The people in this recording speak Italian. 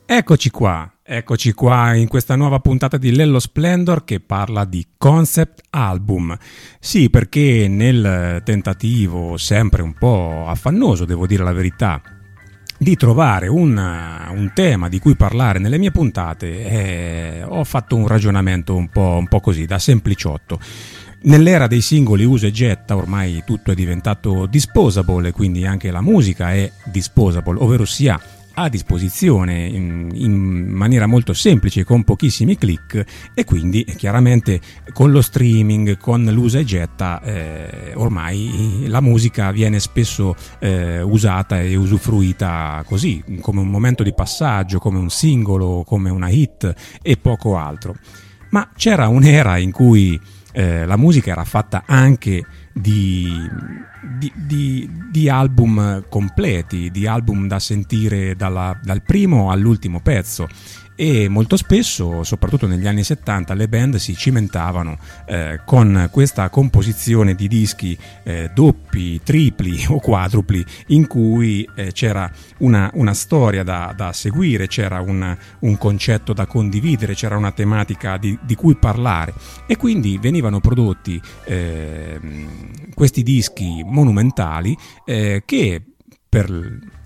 Eccoci qua in questa nuova puntata di Lello Splendor che parla di concept album. Sì, perché nel tentativo sempre un po' affannoso, devo dire la verità, di trovare un tema di cui parlare nelle mie puntate, ho fatto un ragionamento un po' così, da sempliciotto. Nell'era dei singoli usa e getta ormai tutto è diventato disposable, quindi anche la musica è disposable, ovvero sia a disposizione in maniera molto semplice con pochissimi click, e quindi chiaramente con lo streaming, con l'usa e getta, ormai la musica viene spesso usata e usufruita così, come un momento di passaggio, come un singolo, come una hit e poco altro. Ma c'era un'era in cui la musica era fatta anche di album completi, di album da sentire dal primo all'ultimo pezzo, e molto spesso, soprattutto negli anni 70, le band si cimentavano con questa composizione di dischi doppi, tripli o quadrupli, in cui c'era una storia da seguire, c'era un concetto da condividere, c'era una tematica di cui parlare, e quindi venivano prodotti questi dischi monumentali che per